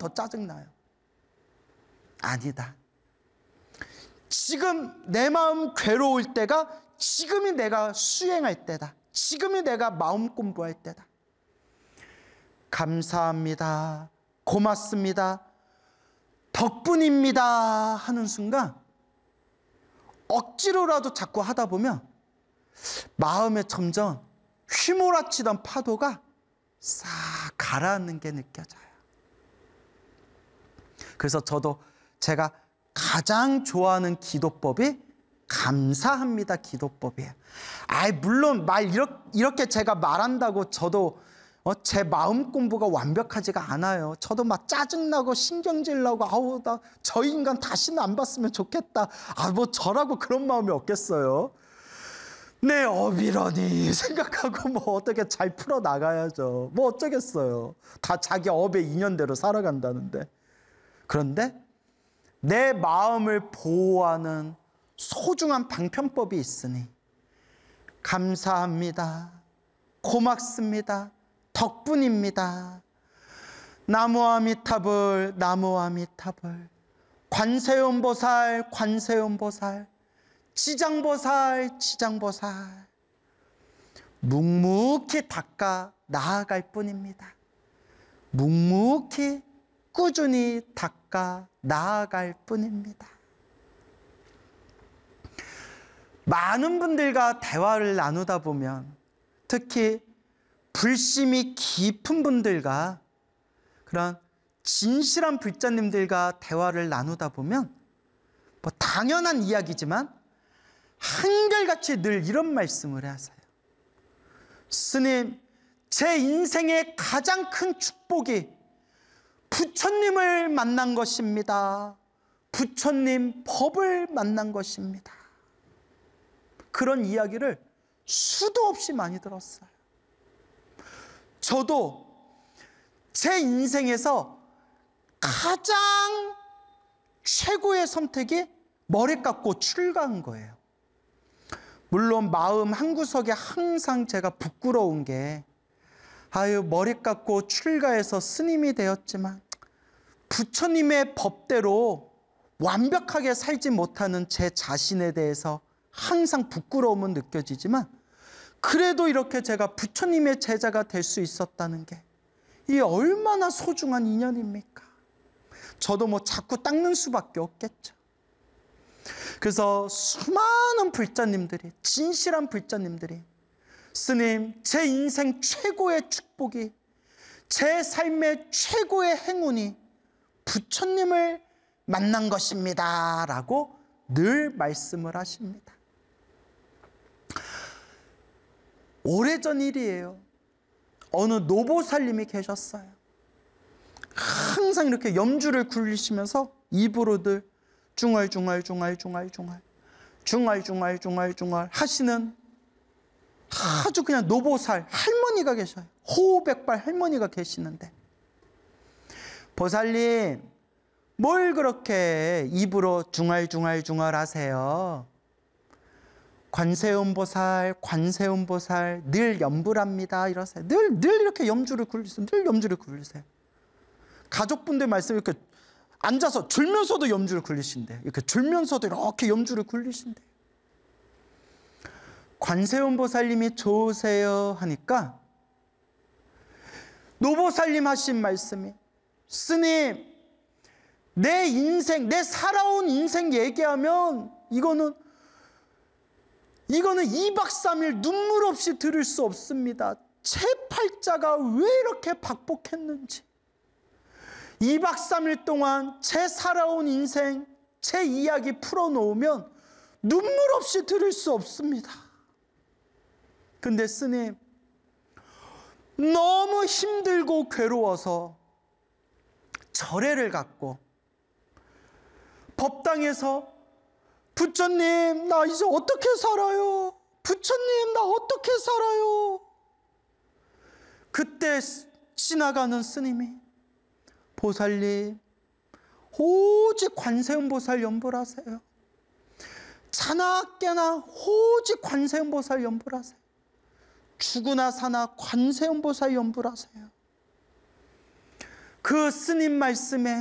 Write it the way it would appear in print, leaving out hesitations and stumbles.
더 짜증나요. 아니다. 지금 내 마음 괴로울 때가 지금이 내가 수행할 때다. 지금이 내가 마음 공부할 때다. 감사합니다. 고맙습니다. 덕분입니다 하는 순간 억지로라도 자꾸 하다 보면 마음에 점점 휘몰아치던 파도가 싹 가라앉는 게 느껴져요. 그래서 저도 제가 가장 좋아하는 기도법이 감사합니다 기도법이에요. 물론 이렇게 제가 말한다고 저도 제 마음 공부가 완벽하지가 않아요. 저도 막 짜증나고 신경질 나고 나 저 인간 다시는 안 봤으면 좋겠다. 뭐 저라고 그런 마음이 없겠어요. 내 업이러니 생각하고 뭐 어떻게 잘 풀어나가야죠. 뭐 어쩌겠어요. 다 자기 업의 인연대로 살아간다는데. 그런데 내 마음을 보호하는 소중한 방편법이 있으니 감사합니다. 고맙습니다. 덕분입니다. 나무아미타불 나무아미타불 관세음보살 관세음보살 지장보살 지장보살 묵묵히 닦아 나아갈 뿐입니다. 묵묵히 꾸준히 닦아 나아갈 뿐입니다. 많은 분들과 대화를 나누다 보면 특히 불심이 깊은 분들과 그런 진실한 불자님들과 대화를 나누다 보면 뭐 당연한 이야기지만 한결같이 늘 이런 말씀을 하세요. 스님, 제 인생의 가장 큰 축복이 부처님을 만난 것입니다. 부처님 법을 만난 것입니다. 그런 이야기를 수도 없이 많이 들었어요. 저도 제 인생에서 가장 최고의 선택이 머리 깎고 출가한 거예요. 물론 마음 한구석에 항상 제가 부끄러운 게 머리 깎고 출가해서 스님이 되었지만 부처님의 법대로 완벽하게 살지 못하는 제 자신에 대해서 항상 부끄러움은 느껴지지만 그래도 이렇게 제가 부처님의 제자가 될 수 있었다는 게 이 얼마나 소중한 인연입니까? 저도 뭐 자꾸 닦는 수밖에 없겠죠. 그래서 수많은 불자님들이, 진실한 불자님들이 스님, 제 인생 최고의 축복이, 제 삶의 최고의 행운이 부처님을 만난 것입니다 라고 늘 말씀을 하십니다. 오래전 일이에요. 어느 노보살님이 계셨어요. 항상 이렇게 염주를 굴리시면서 입으로 늘 중얼중얼 하시는 아주 그냥 노보살 할머니가 계셔요. 호백발 할머니가 계시는데 보살님, 뭘 그렇게 입으로 중얼중얼 하세요? 관세음보살 늘 염불합니다 이러세요. 늘 이렇게 염주를 굴리세요. 늘 염주를 굴리세요. 가족분들 말씀 이렇게 앉아서 졸면서도 염주를 굴리신대. 이렇게 졸면서도 이렇게 염주를 굴리신대. 관세음보살님이 좋으세요 하니까 노보살님 하신 말씀이 스님, 내 인생, 내 살아온 인생 얘기하면 이거는 2박 3일 눈물 없이 들을 수 없습니다. 제 팔자가 왜 이렇게 박복했는지 2박 3일 동안 제 살아온 인생, 제 이야기 풀어놓으면 눈물 없이 들을 수 없습니다. 근데 스님, 너무 힘들고 괴로워서 절에를 갖고 법당에서 부처님, 나 이제 어떻게 살아요? 부처님, 나 어떻게 살아요? 그때 지나가는 스님이 보살님, 오직 관세음보살 연불하세요. 자나 깨나 오직 관세음보살 연불하세요. 죽으나 사나 관세음보살 연불하세요. 그 스님 말씀에